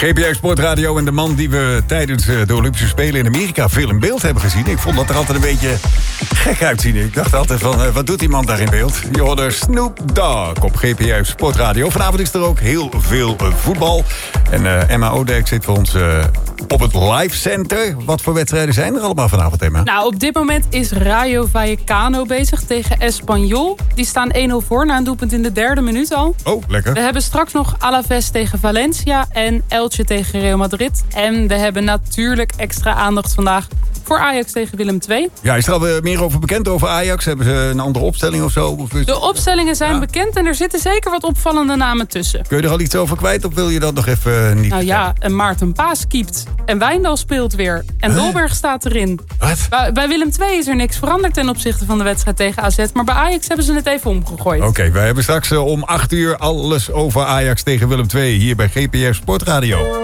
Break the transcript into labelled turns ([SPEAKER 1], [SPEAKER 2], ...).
[SPEAKER 1] GPR Sportradio en de man die we tijdens de Olympische Spelen in Amerika veel in beeld hebben gezien. Ik vond dat er altijd een beetje gek uitzien. Ik dacht altijd van, wat doet die man daar in beeld? Je hoorde Snoop Dogg op GPR Sportradio. Vanavond is er ook heel veel voetbal. En Emma Odijk zit voor ons op het Live Center. Wat voor wedstrijden zijn er allemaal vanavond, Emma?
[SPEAKER 2] Nou, op dit moment is Rayo Vallecano bezig tegen Espanyol. Die staan 1-0 voor na een doelpunt in de 3e minuut al.
[SPEAKER 1] Oh, lekker.
[SPEAKER 2] We hebben straks nog Alaves tegen Valencia en Elche tegen Real Madrid. En we hebben natuurlijk extra aandacht vandaag voor Ajax tegen Willem II.
[SPEAKER 1] Ja, is er al meer over bekend over Ajax? Hebben ze een andere opstelling of zo?
[SPEAKER 2] De opstellingen zijn bekend en er zitten zeker wat opvallende namen tussen.
[SPEAKER 1] Kun je er al iets over kwijt of wil je dat nog even niet?
[SPEAKER 2] Nou ja, en Maarten Paas keept. En Wijndal speelt weer. En Dolberg staat erin.
[SPEAKER 1] Wat?
[SPEAKER 2] Bij Willem II is er niks veranderd ten opzichte van de wedstrijd tegen AZ. Maar bij Ajax hebben ze het even omgegooid.
[SPEAKER 1] Oké, wij hebben straks om 8 uur alles over Ajax tegen Willem II hier bij GPR Sportradio.